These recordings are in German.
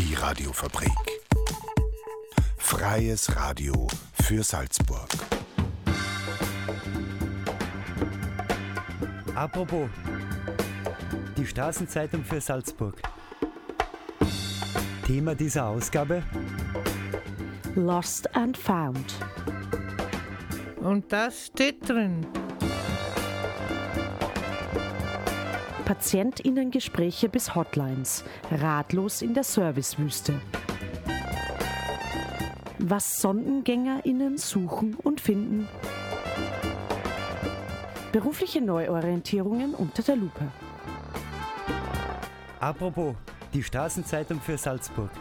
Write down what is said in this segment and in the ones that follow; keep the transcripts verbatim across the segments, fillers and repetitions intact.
Die Radiofabrik. Freies Radio für Salzburg. Apropos, die Straßenzeitung für Salzburg. Thema dieser Ausgabe: Lost and Found. Und das steht drin. PatientInnen-Gespräche bis Hotlines. Ratlos in der Servicewüste. Was SondengängerInnen suchen und finden. Berufliche Neuorientierungen unter der Lupe. Apropos, die Straßenzeitung für Salzburg.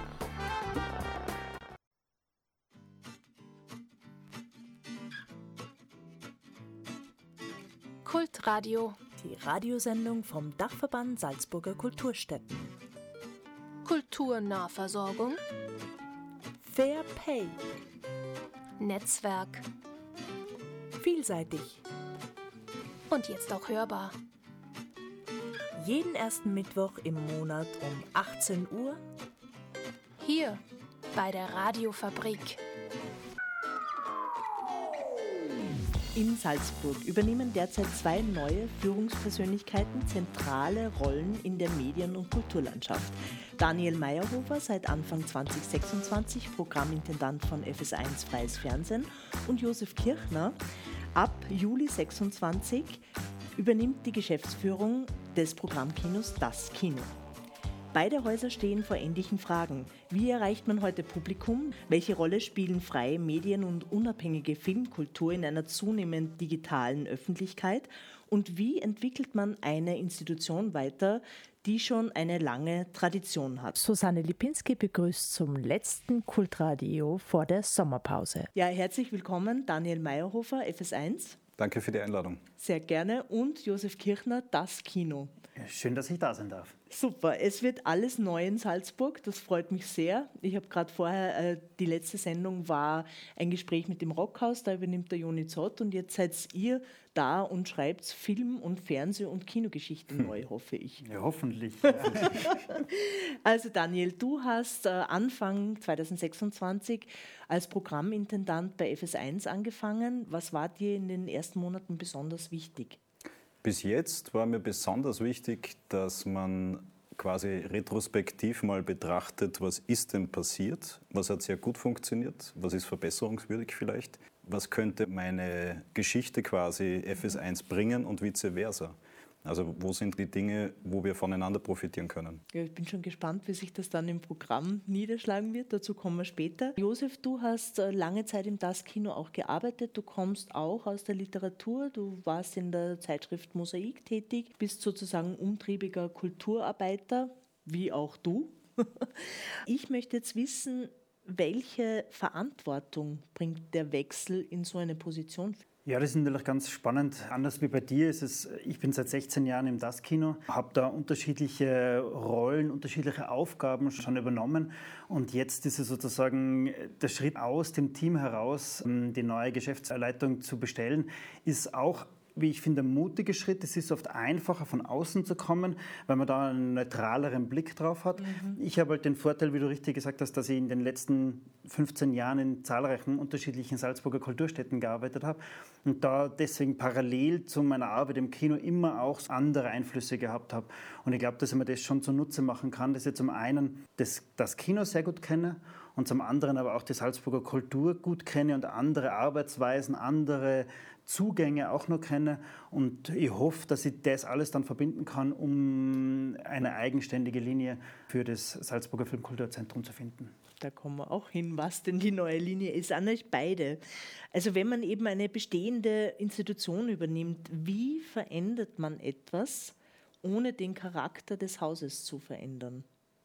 Kultradio. Die Radiosendung vom Dachverband Salzburger Kulturstätten. Kulturnahversorgung. Fair Pay. Netzwerk. Vielseitig. Und jetzt auch hörbar. Jeden ersten Mittwoch im Monat um achtzehn Uhr. Hier bei der Radiofabrik. In Salzburg übernehmen derzeit zwei neue Führungspersönlichkeiten zentrale Rollen in der Medien- und Kulturlandschaft. Daniel Mayerhofer, seit Anfang zwanzig sechsundzwanzig Programmintendant von F S eins Freies Fernsehen, und Josef Kirchner, ab Juli sechsundzwanzig, übernimmt die Geschäftsführung des Programmkinos Das Kino. Beide Häuser stehen vor ähnlichen Fragen. Wie erreicht man heute Publikum? Welche Rolle spielen freie Medien und unabhängige Filmkultur in einer zunehmend digitalen Öffentlichkeit? Und wie entwickelt man eine Institution weiter, die schon eine lange Tradition hat? Susanne Lipinski begrüßt zum letzten Kultradio vor der Sommerpause. Ja, herzlich willkommen, Daniel Mayerhofer, F S eins. Danke für die Einladung. Sehr gerne. Und Josef Kirchner, Das Kino. Schön, dass ich da sein darf. Super, es wird alles neu in Salzburg, das freut mich sehr. Ich habe gerade vorher, äh, die letzte Sendung war ein Gespräch mit dem Rockhaus, da übernimmt der Joni Zott, und jetzt seid ihr da und schreibt Film- und Fernseh- und Kinogeschichte hm. neu, hoffe ich. Ja, hoffentlich. Also Daniel, du hast äh, Anfang zwanzig sechsundzwanzig als Programmintendant bei F S eins angefangen. Was war dir in den ersten Monaten besonders wichtig? Bis jetzt war mir besonders wichtig, dass man quasi retrospektiv mal betrachtet, was ist denn passiert, was hat sehr gut funktioniert, was ist verbesserungswürdig vielleicht, was könnte meine Geschichte quasi F S eins bringen und vice versa. Also wo sind die Dinge, wo wir voneinander profitieren können? Ja, ich bin schon gespannt, wie sich das dann im Programm niederschlagen wird. Dazu kommen wir später. Josef, du hast lange Zeit im Das Kino auch gearbeitet. Du kommst auch aus der Literatur. Du warst in der Zeitschrift Mosaik tätig, bist sozusagen umtriebiger Kulturarbeiter, wie auch du. Ich möchte jetzt wissen, welche Verantwortung bringt der Wechsel in so eine Position? Ja, das ist natürlich ganz spannend. Anders wie bei dir ist es, ich bin seit sechzehn Jahren im Das Kino, habe da unterschiedliche Rollen, unterschiedliche Aufgaben schon übernommen, und jetzt ist es sozusagen der Schritt aus dem Team heraus, die neue Geschäftsleitung zu bestellen, ist auch, wie ich finde, ein mutiger Schritt. Es ist oft einfacher, von außen zu kommen, weil man da einen neutraleren Blick drauf hat. Mhm. Ich habe halt den Vorteil, wie du richtig gesagt hast, dass ich in den letzten fünfzehn Jahren in zahlreichen unterschiedlichen Salzburger Kulturstätten gearbeitet habe und da deswegen parallel zu meiner Arbeit im Kino immer auch andere Einflüsse gehabt habe. Und ich glaube, dass man das schon zunutze machen kann, dass ich zum einen das, das Kino sehr gut kenne und zum anderen aber auch die Salzburger Kultur gut kenne und andere Arbeitsweisen, andere Zugänge auch noch kenne, und ich hoffe, dass ich das alles dann verbinden kann, um eine eigenständige Linie für das Salzburger Filmkulturzentrum zu finden. Da kommen wir auch hin, was denn die neue Linie ist. An euch beide. Also wenn man eben eine bestehende Institution übernimmt, wie verändert man etwas, ohne den Charakter des Hauses zu verändern?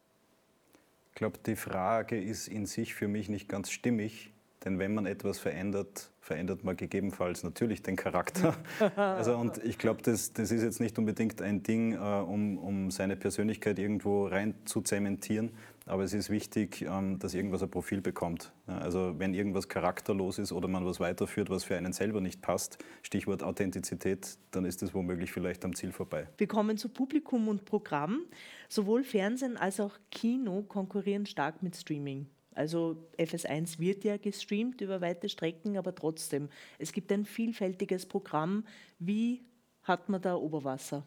Ich glaube, die Frage ist in sich für mich nicht ganz stimmig. Denn wenn man etwas verändert, verändert man gegebenenfalls natürlich den Charakter. Also, und ich glaube, das, das ist jetzt nicht unbedingt ein Ding, äh, um, um seine Persönlichkeit irgendwo rein zu zementieren. aber es ist wichtig, dass irgendwas ein Profil bekommt. Also wenn irgendwas charakterlos ist oder man was weiterführt, was für einen selber nicht passt, Stichwort Authentizität, dann ist das womöglich vielleicht am Ziel vorbei. Wir kommen zu Publikum und Programm. Sowohl Fernsehen als auch Kino konkurrieren stark mit Streaming. Also F S eins wird ja gestreamt über weite Strecken, aber trotzdem, es gibt ein vielfältiges Programm. Wie hat man da Oberwasser?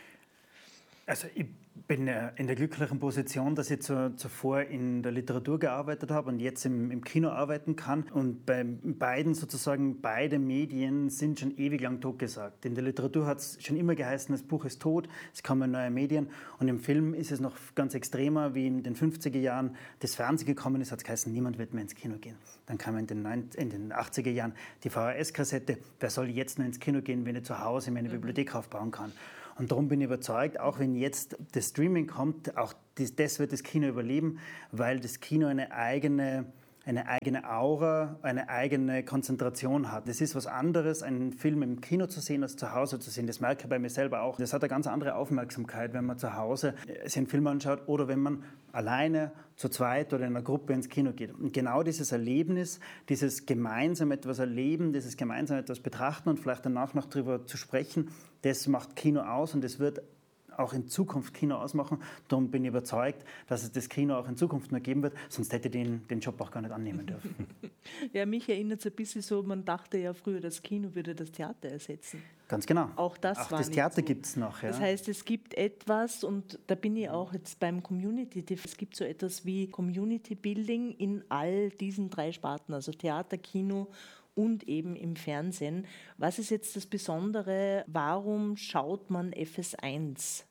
Also ich bin in der glücklichen Position, dass ich zuvor in der Literatur gearbeitet habe und jetzt im, im Kino arbeiten kann. Und bei beiden sozusagen, beide Medien sind schon ewig lang totgesagt. In der Literatur hat es schon immer geheißen, das Buch ist tot, es kommen neue Medien. Und im Film ist es noch ganz extremer, wie in den fünfziger Jahren das Fernsehen gekommen ist, hat es geheißen, niemand wird mehr ins Kino gehen. Dann kam in den, in den achtziger Jahren die V H S-Kassette, wer soll jetzt nur ins Kino gehen, wenn ich zu Hause meine Bibliothek aufbauen kann. Und darum bin ich überzeugt, auch wenn jetzt das Streaming kommt, auch das, das wird das Kino überleben, weil das Kino eine eigene, eine eigene Aura, eine eigene Konzentration hat. Das ist was anderes, einen Film im Kino zu sehen, als zu Hause zu sehen. Das merke ich bei mir selber auch. Das hat eine ganz andere Aufmerksamkeit, wenn man zu Hause sich einen Film anschaut oder wenn man alleine, zu zweit oder in einer Gruppe ins Kino geht. Und genau dieses Erlebnis, dieses gemeinsam etwas erleben, dieses gemeinsam etwas betrachten und vielleicht danach noch darüber zu sprechen, das macht Kino aus und das wird auch in Zukunft Kino ausmachen. Darum bin ich überzeugt, dass es das Kino auch in Zukunft noch geben wird, sonst hätte ich den, den Job auch gar nicht annehmen dürfen. Ja, mich erinnert es ein bisschen so, man dachte ja früher, das Kino würde das Theater ersetzen. Ganz genau. Auch das auch war das nicht Theater so. gibt es noch. Ja. Das heißt, es gibt etwas, und da bin ich auch jetzt beim Community, es gibt so etwas wie Community Building in all diesen drei Sparten, also Theater, Kino und eben im Fernsehen. Was ist jetzt das Besondere? Warum schaut man F S eins?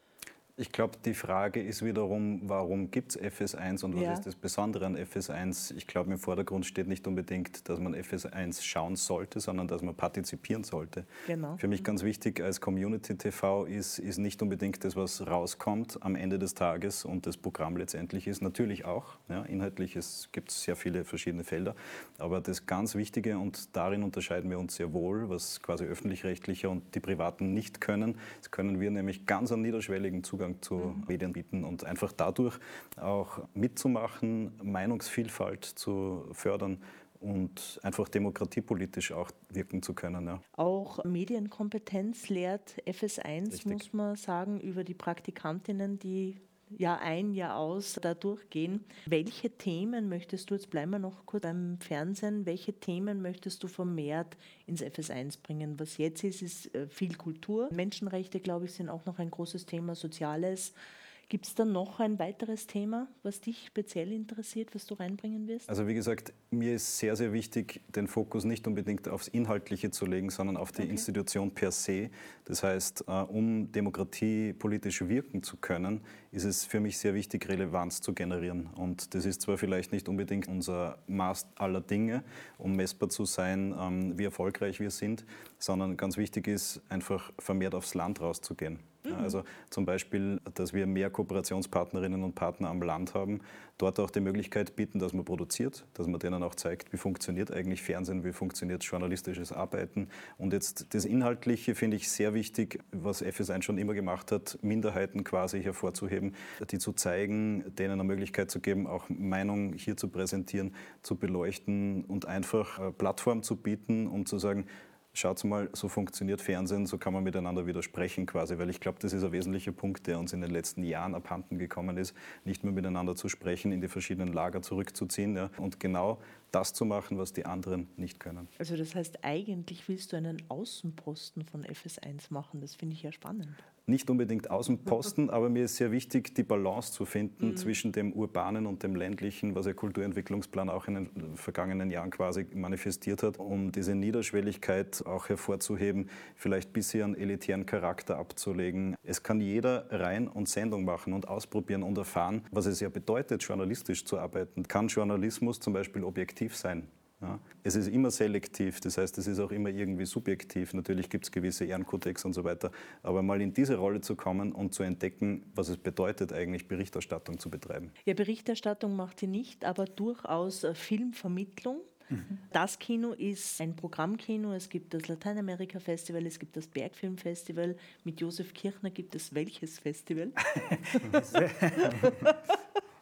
Ich glaube, die Frage ist wiederum, warum gibt es F S eins und was Ja. ist das Besondere an F S eins? Ich glaube, im Vordergrund steht nicht unbedingt, dass man F S eins schauen sollte, sondern dass man partizipieren sollte. Genau. Für mich ganz wichtig als Community-T V ist, ist nicht unbedingt das, was rauskommt am Ende des Tages und das Programm letztendlich ist. Natürlich auch, ja, inhaltlich gibt es sehr viele verschiedene Felder, aber das ganz Wichtige, und darin unterscheiden wir uns sehr wohl, was quasi öffentlich-rechtliche und die Privaten nicht können, das können wir nämlich ganz einen niederschwelligen Zugang zu mhm. Medien bieten und einfach dadurch auch mitzumachen, Meinungsvielfalt zu fördern und einfach demokratiepolitisch auch wirken zu können. Ja. Auch Medienkompetenz lehrt F S eins, Richtig. muss man sagen, über die Praktikantinnen, die Jahr ein, Jahr aus da durchgehen. Welche Themen möchtest du, jetzt bleiben wir noch kurz beim Fernsehen, welche Themen möchtest du vermehrt ins F S eins bringen? Was jetzt ist, ist viel Kultur. Menschenrechte, glaube ich, sind auch noch ein großes Thema, Soziales. Gibt es da noch ein weiteres Thema, was dich speziell interessiert, was du reinbringen wirst? Also wie gesagt, mir ist sehr, sehr wichtig, den Fokus nicht unbedingt aufs Inhaltliche zu legen, sondern auf die Okay. Institution per se. Das heißt, um Demokratie politisch wirken zu können, ist es für mich sehr wichtig, Relevanz zu generieren. Und das ist zwar vielleicht nicht unbedingt unser Maß aller Dinge, um messbar zu sein, wie erfolgreich wir sind, sondern ganz wichtig ist, einfach vermehrt aufs Land rauszugehen. Ja, also zum Beispiel, dass wir mehr Kooperationspartnerinnen und Partner am Land haben, dort auch die Möglichkeit bieten, dass man produziert, dass man denen auch zeigt, wie funktioniert eigentlich Fernsehen, wie funktioniert journalistisches Arbeiten. Und jetzt das Inhaltliche finde ich sehr wichtig, was F S eins schon immer gemacht hat, Minderheiten quasi hervorzuheben, die zu zeigen, denen eine Möglichkeit zu geben, auch Meinung hier zu präsentieren, zu beleuchten und einfach eine Plattform zu bieten, um zu sagen, schaut mal, so funktioniert Fernsehen, so kann man miteinander widersprechen quasi, weil ich glaube, das ist ein wesentlicher Punkt, der uns in den letzten Jahren abhanden gekommen ist, nicht mehr miteinander zu sprechen, in die verschiedenen Lager zurückzuziehen, ja, und genau das zu machen, was die anderen nicht können. Also das heißt, eigentlich willst du einen Außenposten von F S eins machen, das finde ich ja spannend. Nicht unbedingt Außenposten, aber mir ist sehr wichtig, die Balance zu finden mhm. zwischen dem Urbanen und dem Ländlichen, was der Kulturentwicklungsplan auch in den vergangenen Jahren quasi manifestiert hat, um diese Niederschwelligkeit auch hervorzuheben, vielleicht bisher einen elitären Charakter abzulegen. Es kann jeder rein und Sendung machen und ausprobieren und erfahren, was es ja bedeutet, journalistisch zu arbeiten. Kann Journalismus zum Beispiel objektiv sein? Ja. Es ist immer selektiv, das heißt, es ist auch immer irgendwie subjektiv. Natürlich gibt es gewisse Ehrenkodex und so weiter, aber mal in diese Rolle zu kommen und zu entdecken, was es bedeutet, eigentlich Berichterstattung zu betreiben. Ja, Berichterstattung macht ihr nicht, aber durchaus Filmvermittlung. Mhm. Das Kino ist ein Programmkino. Es gibt das Lateinamerika-Festival, es gibt das Bergfilmfestival. Mit Josef Kirchner gibt es welches Festival?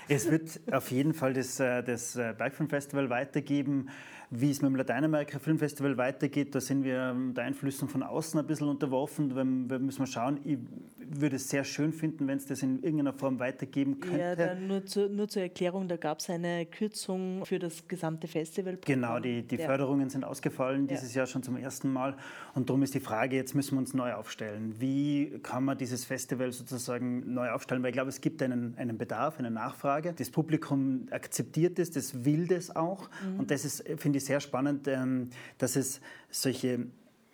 Es wird auf jeden Fall das, das Bergfilm Festival weitergeben. Wie es mit dem Lateinamerika Filmfestival weitergeht, da sind wir der Einflüssen von außen ein bisschen unterworfen. Da müssen wir schauen. Ich würde es sehr schön finden, wenn es das in irgendeiner Form weitergeben könnte. Ja, dann nur, zu, nur zur Erklärung, da gab es eine Kürzung für das gesamte Festival. Genau, die, die ja. Förderungen sind ausgefallen dieses ja. Jahr schon zum ersten Mal. Und darum ist die Frage, jetzt müssen wir uns neu aufstellen. Wie kann man dieses Festival sozusagen neu aufstellen? Weil ich glaube, es gibt einen, einen Bedarf, eine Nachfrage. Das Publikum akzeptiert es, das will das auch. Mhm. Und das ist, finde ich, sehr spannend, dass es solche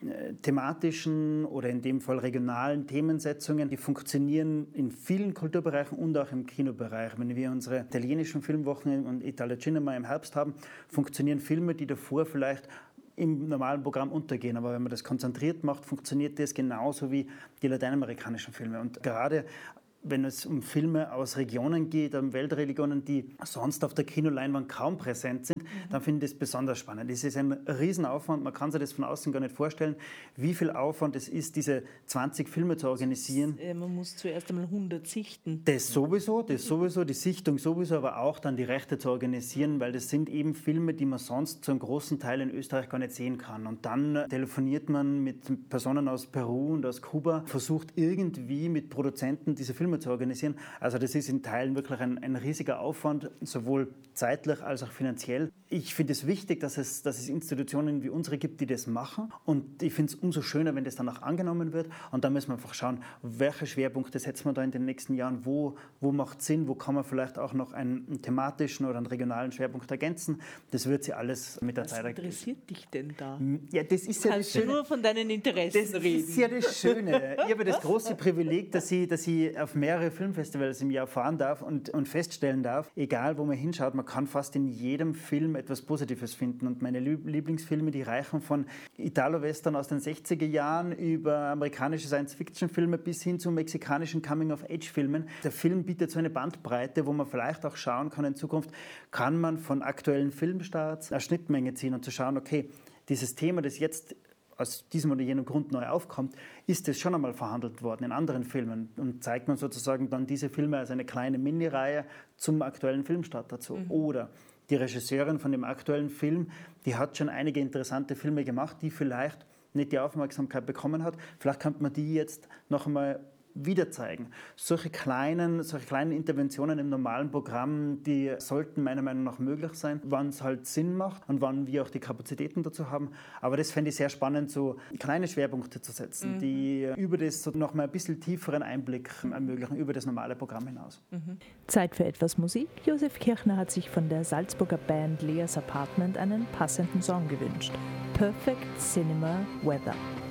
thematischen oder in dem Fall regionalen Themensetzungen, die funktionieren in vielen Kulturbereichen und auch im Kinobereich. Wenn wir unsere italienischen Filmwochen und Italia Cinema im Herbst haben, funktionieren Filme, die davor vielleicht im normalen Programm untergehen. Aber wenn man das konzentriert macht, funktioniert das genauso wie die lateinamerikanischen Filme. Und gerade wenn es um Filme aus Regionen geht, um Weltreligionen, die sonst auf der Kinoleinwand kaum präsent sind, mhm. dann finde ich das besonders spannend. Es ist ein Riesenaufwand, man kann sich das von außen gar nicht vorstellen, wie viel Aufwand es ist, diese zwanzig Filme zu organisieren. Das, äh, man muss zuerst einmal hundert sichten. Das sowieso, das sowieso, die Sichtung sowieso, aber auch dann die Rechte zu organisieren, weil das sind eben Filme, die man sonst zu einem großen Teil in Österreich gar nicht sehen kann. Und dann telefoniert man mit Personen aus Peru und aus Kuba, versucht irgendwie mit Produzenten diese Filme zu organisieren. Also das ist in Teilen wirklich ein, ein riesiger Aufwand, sowohl zeitlich als auch finanziell. Ich finde es wichtig, dass es, dass es Institutionen wie unsere gibt, die das machen. Und ich finde es umso schöner, wenn das dann auch angenommen wird. Und da müssen wir einfach schauen, welche Schwerpunkte setzen wir da in den nächsten Jahren, wo, wo macht es Sinn, wo kann man vielleicht auch noch einen, einen thematischen oder einen regionalen Schwerpunkt ergänzen. Das wird sich alles mit der Was Zeit ergeben. Was interessiert dich denn da? Ja, das ist ja das Schöne. Nur von deinen Interessen das reden. Das ist ja das Schöne. Ich habe das große Privileg, dass ich, dass ich auf mehrere Filmfestivals im Jahr fahren darf und, und feststellen darf, egal wo man hinschaut, man kann fast in jedem Film etwas Positives finden. Und meine Lieblingsfilme, die reichen von Italo-Western aus den sechziger Jahren über amerikanische Science-Fiction-Filme bis hin zu mexikanischen Coming-of-Age-Filmen. Der Film bietet so eine Bandbreite, wo man vielleicht auch schauen kann in Zukunft, kann man von aktuellen Filmstarts eine Schnittmenge ziehen und zu schauen, okay, dieses Thema, das jetzt aus diesem oder jenem Grund neu aufkommt, ist es schon einmal verhandelt worden in anderen Filmen und zeigt man sozusagen dann diese Filme als eine kleine Mini-Reihe zum aktuellen Filmstart dazu. Mhm. Oder die Regisseurin von dem aktuellen Film, die hat schon einige interessante Filme gemacht, die vielleicht nicht die Aufmerksamkeit bekommen hat. Vielleicht könnte man die jetzt noch einmal wieder zeigen. Solche kleinen, solche kleinen Interventionen im normalen Programm, die sollten meiner Meinung nach möglich sein, wann es halt Sinn macht und wann wir auch die Kapazitäten dazu haben. Aber das fände ich sehr spannend, so kleine Schwerpunkte zu setzen, mhm. die über das so noch mal ein bisschen tieferen Einblick ermöglichen, über das normale Programm hinaus. Mhm. Zeit für etwas Musik. Josef Kirchner hat sich von der Salzburger Band Leas Apartment einen passenden Song gewünscht. Perfect Cinema Weather.